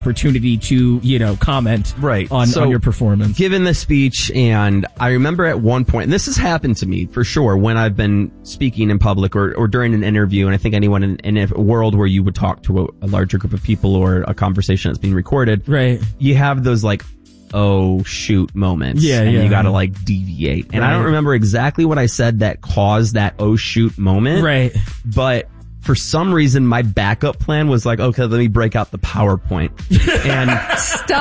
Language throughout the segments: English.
opportunity to, comment on your performance. Given the speech, and I remember at one point, and this has happened to me for sure when I've been speaking in public or during an interview, and I think anyone in a world where you would talk to a larger group of people or a conversation that's being recorded, right? You have those oh shoot moments. And you gotta deviate. And I don't remember exactly what I said that caused that oh shoot moment. Right. But for some reason, my backup plan was okay, let me break out the PowerPoint. And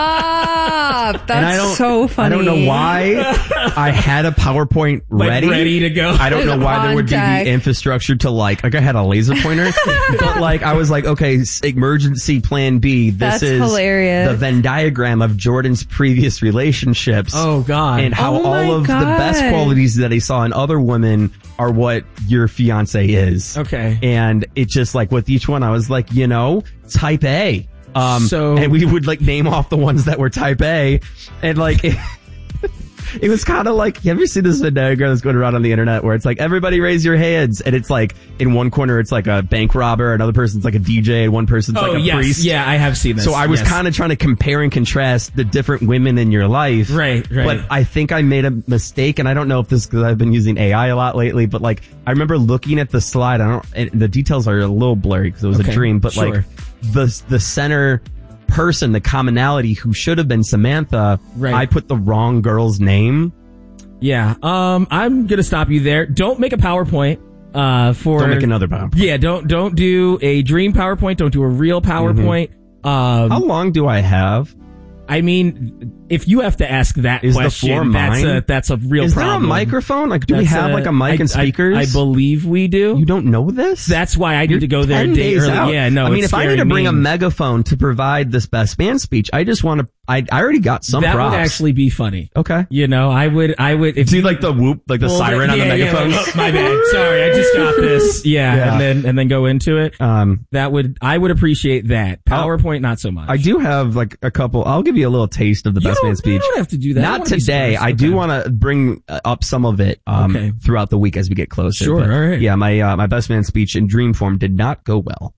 stop. That's so funny. I don't know why I had a PowerPoint ready to go. I don't know why there would be the infrastructure to I had a laser pointer, but I was okay, emergency plan B. This is hilarious. The Venn diagram of Jordan's previous relationships. Oh God. And how all of the best qualities that he saw in other women are what your fiance is. Okay. And it's just with each one, I was type A. And we would name off the ones that were type A. And it was kind of have you ever seen this Venn diagram that's going around on the internet where it's everybody raise your hands, and it's in one corner it's a bank robber, another person's a DJ, and one person's a priest. Yeah, I have seen this. So I was kind of trying to compare and contrast the different women in your life. Right. But I think I made a mistake, and I don't know if this because I've been using AI a lot lately, but I remember looking at the slide, and the details are a little blurry because it was a dream, but sure. The center person, the commonality who should have been Samantha, I put the wrong girl's name. Yeah. I'm gonna stop you there. Don't make a PowerPoint. Don't make another PowerPoint. Yeah. Don't do a dream PowerPoint. Don't do a real PowerPoint. How long do I have? I mean, if you have to ask that is question, the floor mine? That's a real is problem. Is there a microphone? Do we have a mic and speakers? I believe we do. You don't know this? That's why I need to go there a day early. Out. Yeah, no. I mean, if I need to bring a megaphone to provide this best man speech, I just want to. I already got some that props. Would actually be funny. Okay. I would. If do the whoop, the siren on the megaphone. Oh, my bad. Sorry, I just got this. Yeah. And then go into it. I would appreciate that. PowerPoint, not so much. I do have a couple. I'll give you a little taste of the best man speech. You don't have to do that. Not today. I do want to bring up some of it throughout the week as we get closer. Sure. But, all right. Yeah, my best man speech in dream form did not go well.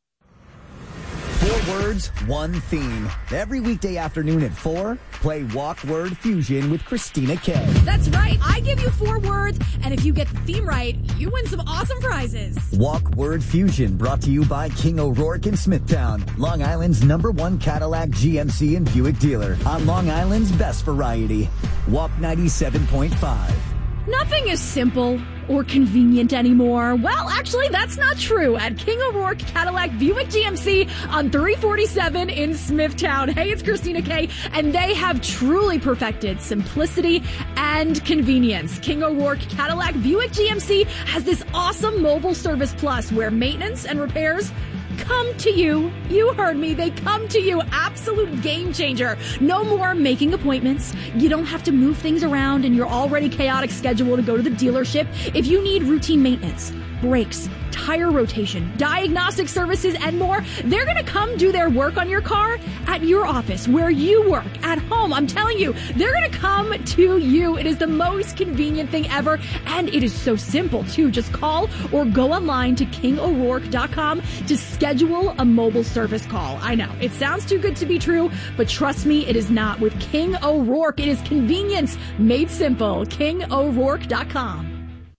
4 words, 1 theme. Every weekday afternoon at 4, play Walk Word Fusion with Christina K. That's right. I give you 4 words, and if you get the theme right, you win some awesome prizes. Walk Word Fusion, brought to you by King O'Rourke in Smithtown, Long Island's #1 Cadillac, GMC, and Buick dealer. On Long Island's best variety. Walk 97.5. Nothing is simple or convenient anymore. Well, actually, that's not true at King O'Rourke Cadillac Buick GMC on 347 in Smithtown. Hey, it's Christina K, and they have truly perfected simplicity and convenience. King O'Rourke Cadillac Buick GMC has this awesome mobile service plus where maintenance and repairs come to you. You heard me. They come to you. Absolute game changer. No more making appointments. You don't have to move things around in your already chaotic schedule to go to the dealership. If you need routine maintenance, brakes, tire rotation, diagnostic services, and more, they're going to come do their work on your car at your office, where you work, at home. I'm telling you, they're going to come to you. It is the most convenient thing ever, and it is so simple, too. Just call or go online to KingO'Rourke.com to schedule a mobile service call. I know, it sounds too good to be true, but trust me, it is not. With King O'Rourke, it is convenience made simple. KingO'Rourke.com.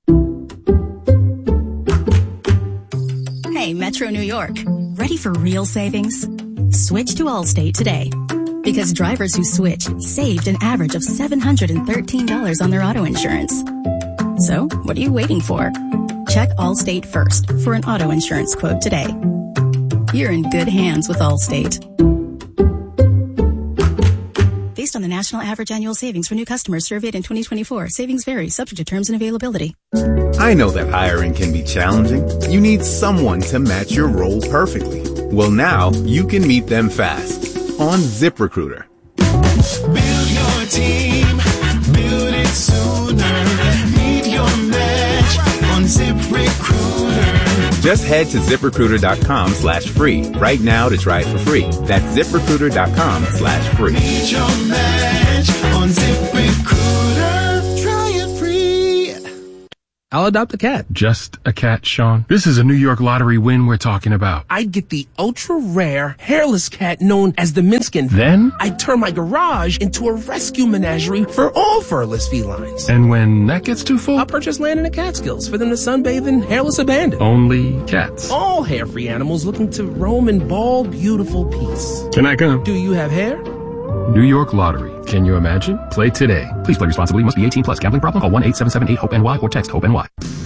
Hey, Metro New York. Ready for real savings? Switch to Allstate today. Because drivers who switch saved an average of $713 on their auto insurance. So, what are you waiting for? Check Allstate first for an auto insurance quote today. You're in good hands with Allstate. Based on the national average annual savings for new customers surveyed in 2024, savings vary, subject to terms and availability. I know that hiring can be challenging. You need someone to match your role perfectly. Well, now you can meet them fast on ZipRecruiter. Build your team, build it sooner. Meet your match on ZipRecruiter. Just head to ZipRecruiter.com/free right now to try it for free. That's ZipRecruiter.com/free. Meet your match on ZipRecruiter. Try it free. I'll adopt a cat. Just a cat, Sean? This is a New York Lottery win we're talking about. I'd get the ultra-rare, hairless cat known as the Minskin. Then? I'd turn my garage into a rescue menagerie for all furless felines. And when that gets too full? I'll purchase land in the Catskills for them to sunbathe in hairless abandon. Only cats? All hair-free animals looking to roam in bald, beautiful peace. Can I come? Do you have hair? New York Lottery. Can you imagine? Play today. Please play responsibly. Must be 18 plus. Gambling problem? Call 1-877-8-HOPE-NY or text HOPE-NY.